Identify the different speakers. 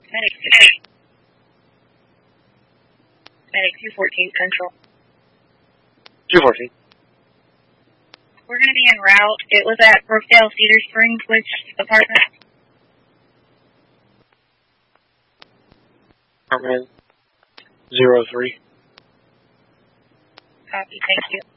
Speaker 1: Medic 214 Central.
Speaker 2: 214.
Speaker 1: We're going to be en route. It was at Brookdale Cedar Springs, which apartment?
Speaker 2: Apartment 03.
Speaker 1: Copy, thank you.